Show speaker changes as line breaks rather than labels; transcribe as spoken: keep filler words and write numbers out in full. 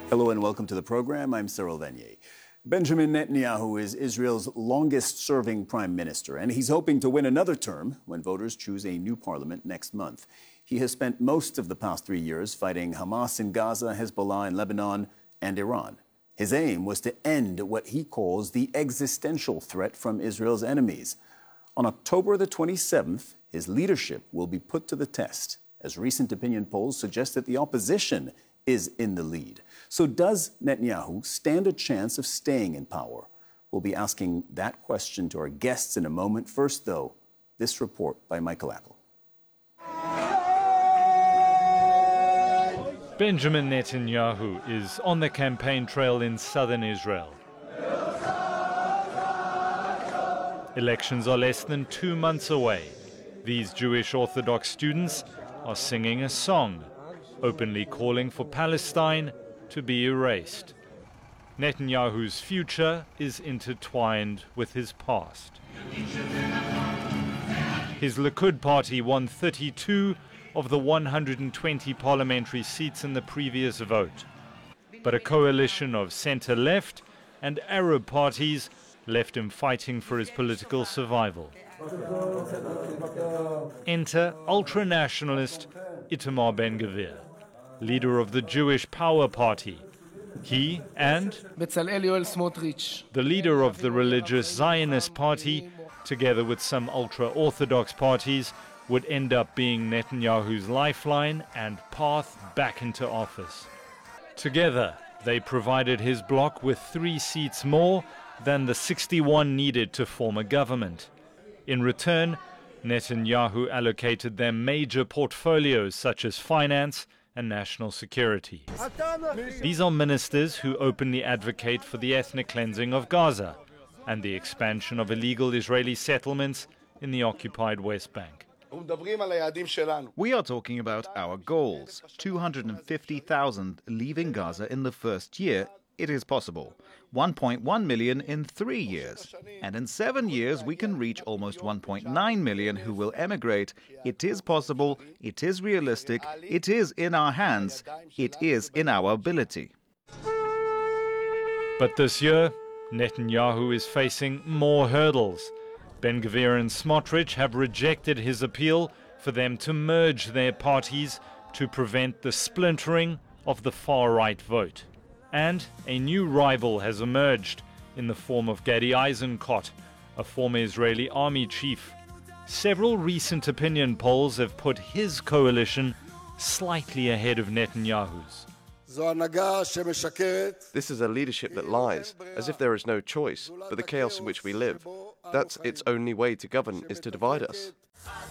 Hello and welcome to the program. I'm Cyril Vanier. Benjamin Netanyahu is Israel's longest-serving prime minister, and he's hoping to win another term when voters choose a new parliament next month. He has spent most of the past three years fighting Hamas in Gaza, Hezbollah in Lebanon, and Iran. His aim was to end what he calls the existential threat from Israel's enemies. On October the twenty-seventh, his leadership will be put to the test, as recent opinion polls suggest that the opposition is in the lead. So does Netanyahu stand a chance of staying in power? We'll be asking that question to our guests in a moment. First, though, this report by Michael Apple.
Benjamin Netanyahu is on the campaign trail in southern Israel. Elections are less than two months away. These Jewish Orthodox students are singing a song, openly calling for Palestine to be erased. Netanyahu's future is intertwined with his past. His Likud party won thirty-two of the one hundred twenty parliamentary seats in the previous vote. But a coalition of centre-left and Arab parties left him fighting for his political survival. Enter ultra-nationalist Itamar Ben-Gvir, leader of the Jewish Power Party. He and the leader of the religious Zionist Party, together with some ultra-Orthodox parties, would end up being Netanyahu's lifeline and path back into office. Together, they provided his bloc with three seats more than the sixty-one needed to form a government. In return, Netanyahu allocated them major portfolios such as finance and national security. These are ministers who openly advocate for the ethnic cleansing of Gaza and the expansion of illegal Israeli settlements in the occupied West Bank.
We are talking about our goals. two hundred fifty thousand leaving Gaza in the first year. It is possible. one point one million in three years. And in seven years, we can reach almost one point nine million who will emigrate. It is possible. It is realistic. It is in our hands. It is in our ability.
But this year, Netanyahu is facing more hurdles. Ben-Gvir and Smotrich have rejected his appeal for them to merge their parties to prevent the splintering of the far-right vote. And a new rival has emerged in the form of Gadi Eisenkot, a former Israeli army chief. Several recent opinion polls have put his coalition slightly ahead of Netanyahu's.
This is a leadership that lies, as if there is no choice, but the chaos in which we live. That's its only way to govern, is to divide us.